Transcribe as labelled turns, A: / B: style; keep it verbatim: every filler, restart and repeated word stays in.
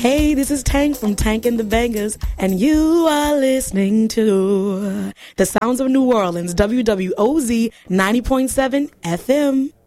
A: Hey, this is Tank from Tank and the Bangers, and you are listening to the sounds of New Orleans, W W O Z ninety point seven F M.